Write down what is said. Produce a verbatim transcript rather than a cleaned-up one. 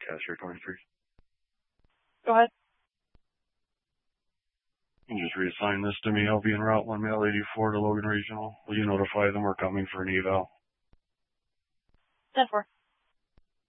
Cashier twenty-three. Go ahead. You can just reassign this to me. I'll be en route one mail eighty-four to Logan Regional. Will you notify them we're coming for an eval? ten four.